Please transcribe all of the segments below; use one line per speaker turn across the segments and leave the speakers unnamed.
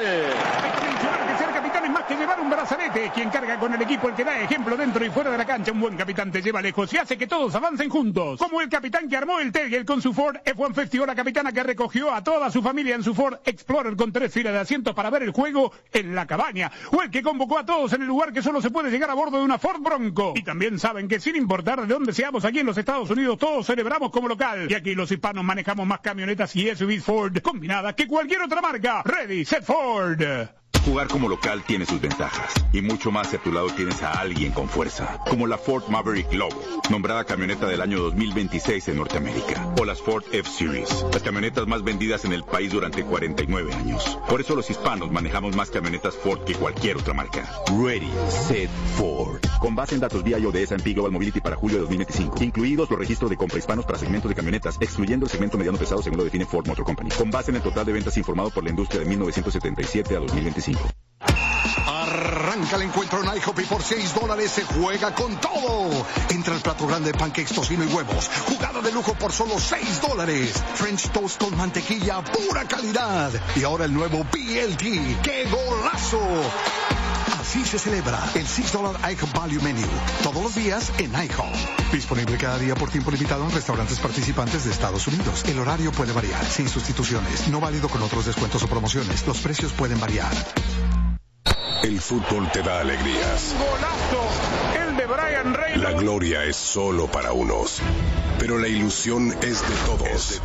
Hay que mencionar que ser capitán es más que llevar un brazalete. Quien carga con el equipo, el que da ejemplo dentro y fuera de la cancha. Un buen capitán te lleva lejos y hace que todos avancen juntos. Como el capitán que armó el Tegel con su Ford F-150 o la capitana que recogió a toda su familia en su Ford Explorer con 3 filas de asientos para ver el juego en la cabaña. O el que convocó a todos en el lugar que solo se puede llegar a bordo de una Ford Bronco. Y también saben que sin importar de dónde seamos aquí en los Estados Unidos, todos celebramos como local. Y aquí los hispanos manejamos más camionetas y SUVs Ford combinadas que cualquier otra marca. Ready, set Ford.
Jugar como local tiene sus ventajas, y mucho más si a tu lado tienes a alguien con fuerza, como la Ford Maverick Lobo, nombrada camioneta del año 2026 en Norteamérica, o las Ford F-Series, las camionetas más vendidas en el país durante 49 años. Por eso los hispanos manejamos más camionetas Ford que cualquier otra marca. Ready, set Ford. Con base en datos BIO de S&P Global Mobility para julio de 2025, incluidos los registros de compra hispanos para segmentos de camionetas, excluyendo el segmento mediano pesado según lo define Ford Motor Company, con base en el total de ventas informado por la industria de 1977 a 2025.
Arranca el encuentro en IHOP y por $6 se juega con todo. Entra el plato grande de pancakes, tocino y huevos. Jugada de lujo por solo $6. French toast con mantequilla, pura calidad. Y ahora el nuevo BLT. ¡Qué golazo! Así se celebra el $6 IHOP Value Menu. Todos los días en IHOP. Disponible cada día por tiempo limitado en restaurantes participantes de Estados Unidos. El horario puede variar, sin sustituciones. No válido con otros descuentos o promociones. Los precios pueden variar.
El fútbol te da alegrías.
¡Golazo! El de Brian Reynolds.
La gloria es solo para unos, pero la ilusión es de todos.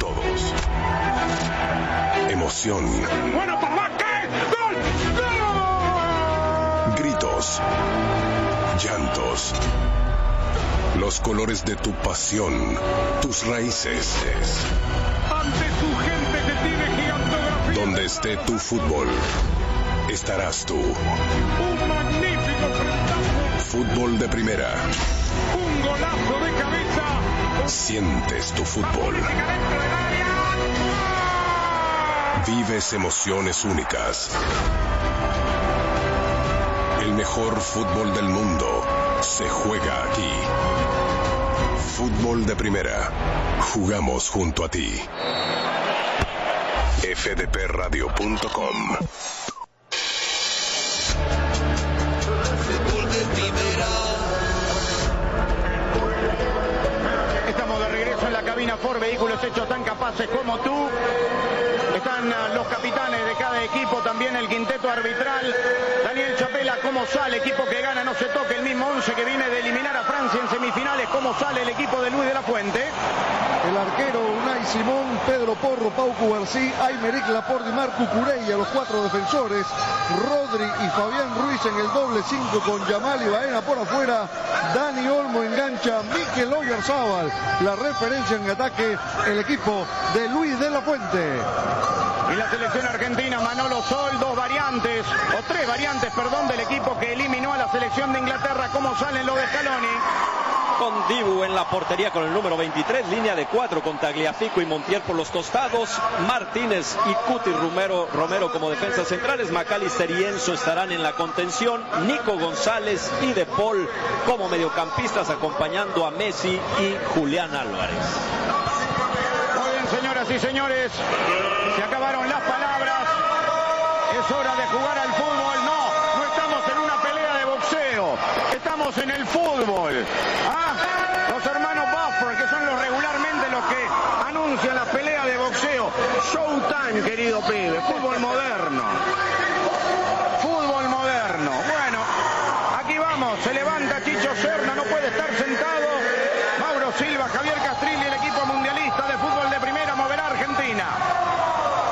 Emoción.
¡Bueno, papá! ¿Qué? ¡Gol! ¡Gol!
Gritos. Llantos. Los colores de tu pasión. Tus raíces.
Ante su gente que tiene gigantografía.
Donde esté tu fútbol, estarás tú.
Un magnífico frentazo.
Fútbol de primera.
Un golazo de cabeza.
Sientes tu fútbol. Vives emociones únicas. El mejor fútbol del mundo se juega aquí. Fútbol de primera. Jugamos junto a ti. fdpradio.com.
Estamos de regreso en la cabina Ford, vehículos hechos tan capaces como tú. Están los capitanes de cada equipo, también el quinteto arbitral. Daniel Chapela, ¿cómo sale? Equipo que gana, no se toque, el mismo 11 que viene de eliminar a Francia en semifinales. ¿Cómo sale el equipo de Luis de la Fuente?
El arquero Unai Simón, Pedro Porro, Pau Cubarsí, Aymeric Laporte y Marco Cureya, los 4 defensores. Rodri y Fabián Ruiz en el doble 5 con Yamal y Baena por afuera. Dani Olmo engancha, Mikel Oyarzábal. La referencia en ataque, el equipo de Luis de la Fuente.
Y la selección argentina, Manolo Sol, 3 variantes, del equipo que eliminó a la selección de Inglaterra. ¿Cómo salen los de Scaloni?
Con Dibu en la portería con el número 23, línea de 4 con Tagliafico y Montiel por los costados, Martínez y Cuti Romero como defensas centrales, McAllister y Enzo estarán en la contención, Nico González y De Paul como mediocampistas acompañando a Messi y Julián Álvarez.
Muy bien, señoras y señores, se acabaron las palabras, es hora de jugar al fútbol. No estamos en una pelea de boxeo, estamos en el fútbol. Los hermanos Buffer, que son regularmente los que anuncian las peleas de boxeo. Showtime, querido pibe, fútbol moderno.